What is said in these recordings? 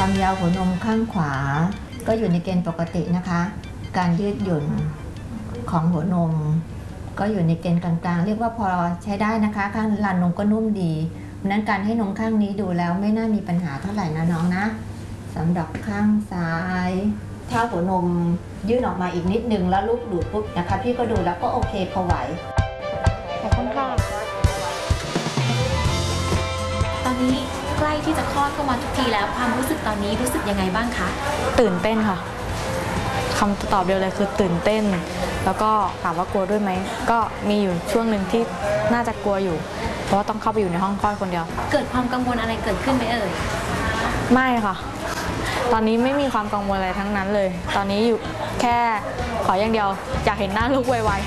ความยาวหัวนมข้างขวาก็อยู่ในเกณฑ์ปกตินะคะ การยืดหยุ่นของหัวนมก็อยู่ในเกณฑ์กลางๆเรียกว่าพอใช้ได้นะคะข้างลานนมก็นุ่มดีเพราะนั้นการให้นมข้างนี้ดูแล้วไม่น่ามีปัญหาเท่าไหร่นะน้องนะสำหรับข้างซ้ายถ้าหัวนมยื่นออกมาอีกนิดนึงแล้วลูกดูดปุ๊บนะคะพี่ก็ดูแล้วก็โอเคพอไหวขอบคุณค่ะตอนนี้ใกล้ที่จะคลอดเข้ามาทุกทีแล้วความรู้สึกตอนนี้รู้สึกยังไงบ้างคะตื่นเต้นค่ะคำตอบเดียวเลยคือตื่นเต้นแล้วก็ถามว่ากลัวด้วยไหมก็มีอยู่ช่วงหนึ่งที่น่าจะกลัวอยู่เพราะว่าต้องเข้าไปอยู่ในห้องคลอดคนเดียวเกิดความกังวลอะไรเกิดขึ้นไหมเอ่ยไม่ค่ะตอนนี้ไม่มีความกังวลอะไรทั้งนั้นเลยตอนนี้อยู่แค่ขออย่างเดียวอยากเห็นหน้าลูกไว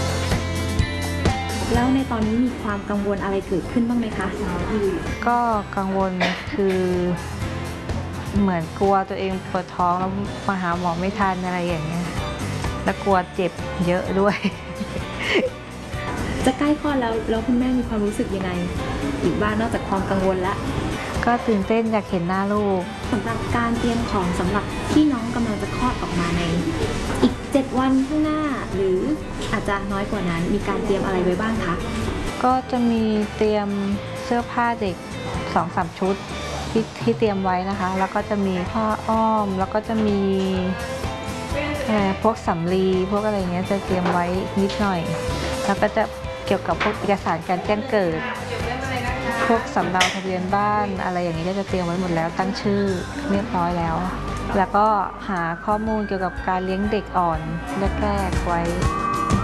ๆแล้วในตอนนี้มีความกังวลอะไรเกิดขึ้นบ้างไหมคะก็กังวลคือเหมือนกลัวตัวเองปวดท้องแล้วมาหาหมอไม่ทันอะไรอย่างเงี้ยแล้วกลัวเจ็บเยอะด้วยจะใกล้คลอดแล้วคุณแม่มีความรู้สึกยังไงอีกบ้างนอกจากความกังวลละก็ตื่นเต้นอยากเห็นหน้าลูกสำหรับการเตรียมของสำหรับที่น้องกำลังจะคลอดออกมาในอีก7 วันข้างหน้าหรืออาจจะน้อยกว่านั้นมีการเตรียมอะไรไว้บ้างคะก็จะมีเตรียมเสื้อผ้าเด็ก 2-3 ชุดที่เตรียมไว้นะคะแล้วก็จะมีผ้าอ้อมแล้วก็จะมีพวกสำลีพวกอะไรเงี้ยจะเตรียมไว้นิดหน่อยแล้วก็จะเกี่ยวกับพวกเอกสารการแจ้งเกิดพวกสำเนาทะเบียนบ้านอะไรอย่างนี้ก็จะเตรียมไว้หมดแล้วตั้งชื่อเรียบร้อยแล้วก็หาข้อมูลเกี่ยวกับการเลี้ยงเด็กอ่อนแรกๆไว้